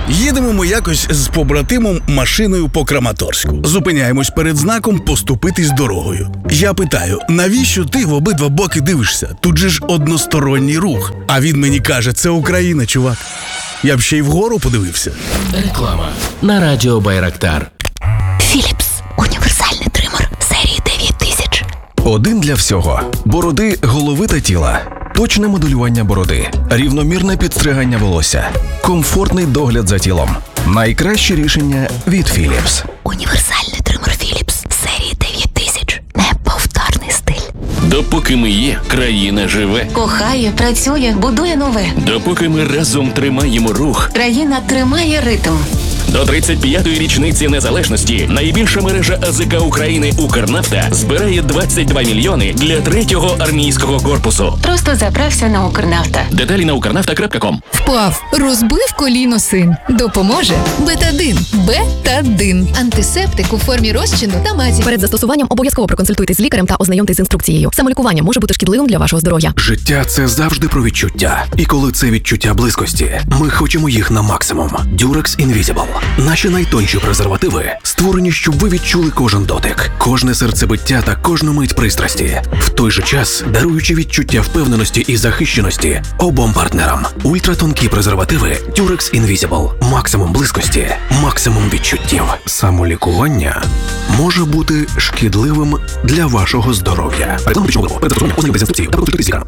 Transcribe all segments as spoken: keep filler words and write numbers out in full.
Їдемо ми якось з побратимом машиною по Краматорську. Зупиняємось перед знаком «Поступитись дорогою». Я питаю, навіщо ти в обидва боки дивишся? Тут же ж односторонній рух. А він мені каже, це Україна, чувак. Я б ще й вгору подивився. Реклама на радіо Байрактар. Філіпс. Універсальний тример серії дев'ять тисяч. Один для всього. Бороди, голови та тіла. Точне моделювання бороди. Рівномірне підстригання волосся. Комфортний догляд за тілом. Найкраще рішення від Philips. Універсальний тример Філіпс серії дев'ять тисяч. Неповторний стиль. Допоки ми є, країна живе. Кохає, працює, будує нове. Допоки ми разом тримаємо рух. Країна тримає ритм. До тридцять п'ятої річниці незалежності найбільша мережа АЗК України «Укрнафта» збирає двадцять два мільйони для третього армійського корпусу. Просто заправся на Укрнафта. Деталі на укрнафта крапка ком. Впав, розбив коліно син. Допоможе Бетадин. Бетадин. Антисептик у формі розчину та мазі. Перед застосуванням обов'язково проконсультуйтесь з лікарем та ознайомтесь з інструкцією. Самолікування може бути шкідливим для вашого здоров'я. Життя – це завжди про відчуття. І коли це відчуття близькості, ми хочемо їх на максимум. Durex Invisible. Наші найтонші презервативи створені, щоб ви відчули кожен дотик, кожне серцебиття та кожну мить пристрасті. В той же час даруючи відчуття впевненості і захищеності обом партнерам. Ультратонкі презервативи Durex Invisible. Максимум близькості, максимум відчуттів. Самолікування може бути шкідливим для вашого здоров'я. Реклама пічного виробу. Перед застосуванням ознайомтесь з інструкцією та проконсультуйтесь з лікарем.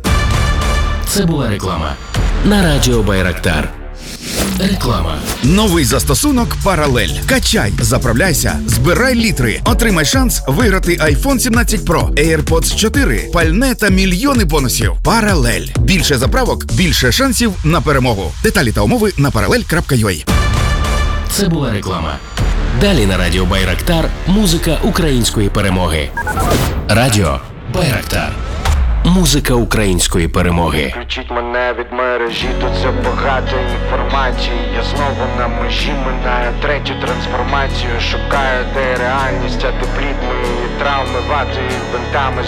Це була реклама на радіо Байрактар. Реклама. Новий застосунок «Паралель». Качай, заправляйся, збирай літри. Отримай шанс виграти айфон сімнадцять Pro, AirPods чотири, пальне та мільйони бонусів. «Паралель». Більше заправок, більше шансів на перемогу. Деталі та умови на паралель крапка ю а. Це була реклама. Далі на радіо Байрактар музика української перемоги. Радіо Байрактар. Музика української перемоги. Включіть мене від мережі, тут все багато інформації. Я знову на межі, минаю третю трансформацію. Шукаю, де реальність, а ти плід моєї травми, ватою і бинтами.